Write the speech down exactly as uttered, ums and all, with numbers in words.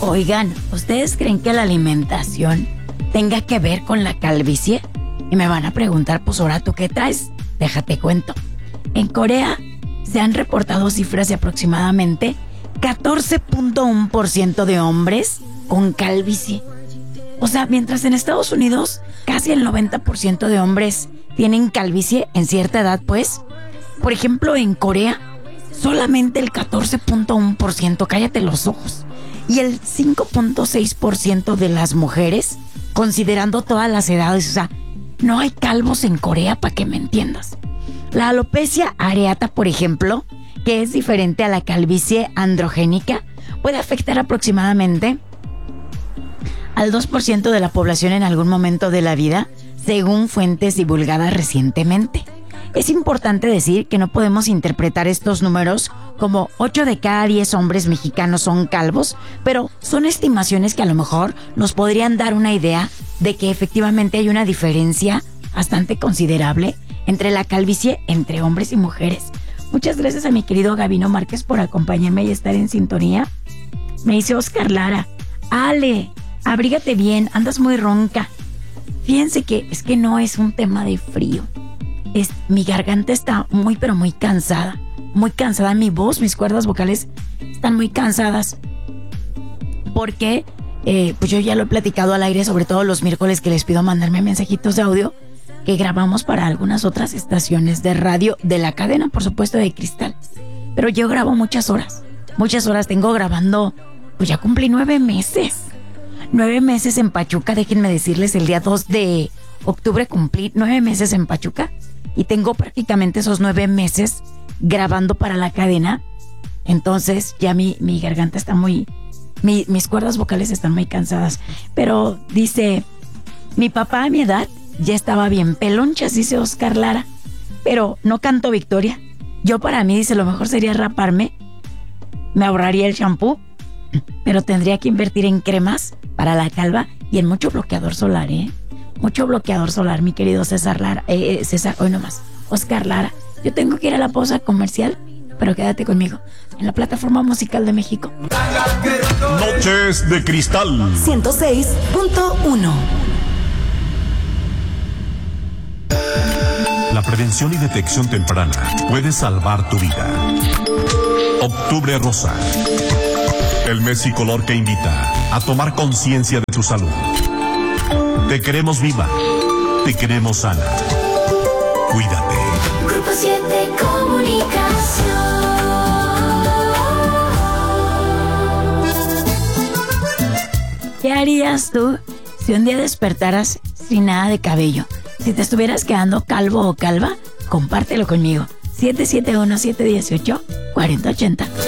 Oigan, ¿ustedes creen que la alimentación tenga que ver con la calvicie? Y me van a preguntar, pues ahora tú qué traes. Déjate cuento. En Corea se han reportado cifras de aproximadamente catorce punto uno por ciento de hombres con calvicie. O sea, mientras en Estados Unidos casi el noventa por ciento de hombres tienen calvicie en cierta edad, pues, por ejemplo, en Corea solamente el catorce punto uno por ciento, cállate los ojos, y el cinco punto seis por ciento de las mujeres, considerando todas las edades. O sea, no hay calvos en Corea, para que me entiendas. La alopecia areata, por ejemplo, que es diferente a la calvicie androgénica, puede afectar aproximadamente al dos por ciento de la población en algún momento de la vida, según fuentes divulgadas recientemente. Es importante decir que no podemos interpretar estos números como ocho de cada diez hombres mexicanos son calvos, pero son estimaciones que a lo mejor nos podrían dar una idea de que efectivamente hay una diferencia bastante considerable entre la calvicie entre hombres y mujeres. Muchas gracias a mi querido Gabino Márquez por acompañarme y estar en sintonía. Me dice Oscar Lara: Ale, abrígate bien, andas muy ronca. Fíjense que es que no es un tema de frío. Es, mi garganta está muy pero muy cansada. Muy cansada, mi voz, mis cuerdas vocales están muy cansadas. Porque, eh, pues yo ya lo he platicado al aire, sobre todo los miércoles que les pido mandarme mensajitos de audio que grabamos para algunas otras estaciones de radio de la cadena, por supuesto, de Cristal. Pero yo grabo muchas horas, muchas horas tengo grabando, pues ya cumplí nueve meses. Nueve meses en Pachuca, déjenme decirles, el día dos de octubre cumplí nueve meses en Pachuca y tengo prácticamente esos nueve meses grabando para la cadena. Entonces ya mi, mi garganta está muy, mi, mis cuerdas vocales están muy cansadas. Pero dice, mi papá a mi edad ya estaba bien pelonchas, dice Oscar Lara, pero no canto victoria. Yo para mí, dice, lo mejor sería raparme, me ahorraría el shampoo, pero tendría que invertir en cremas para la calva y en mucho bloqueador solar, ¿eh? Mucho bloqueador solar, mi querido César Lara, eh, César, hoy nomás, Oscar Lara. Yo tengo que ir a la pausa comercial, pero quédate conmigo en la plataforma musical de México. Noches de Cristal ciento seis punto uno. La prevención y detección temprana puede salvar tu vida. Octubre Rosa, el mes y color que invita a tomar conciencia de tu salud. Te queremos viva, te queremos sana. Cuídate. Grupo siete Comunicación. ¿Qué harías tú si un día despertaras sin nada de cabello? Si te estuvieras quedando calvo o calva, compártelo conmigo. siete siete uno, siete uno ocho, cuatro cero ocho cero.